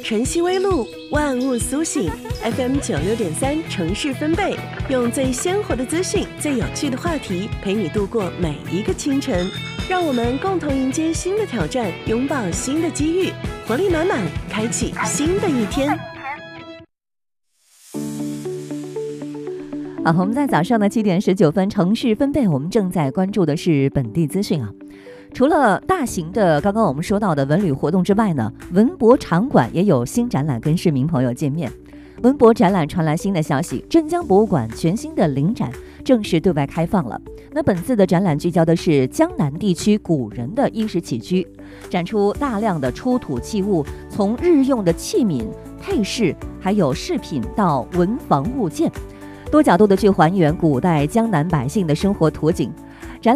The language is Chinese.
晨曦微露，万物苏醒。FM96.3城市分贝，用最鲜活的资讯、最有趣的话题，陪你度过每一个清晨。让我们共同迎接新的挑战，拥抱新的机遇，活力满满，开启新的一天。 好，我们在早上的7点19分，城市分贝，我们正在关注的是本地资讯啊。除了大型的刚刚我们说到的文旅活动之外呢，文博场馆也有新展览跟市民朋友见面。文博展览传来新的消息，镇江博物馆全新的临展正式对外开放了。那本次的展览聚焦的是江南地区古人的衣食起居，展出大量的出土器物，从日用的器皿、配饰，还有饰品到文房物件，多角度的去还原古代江南百姓的生活图景。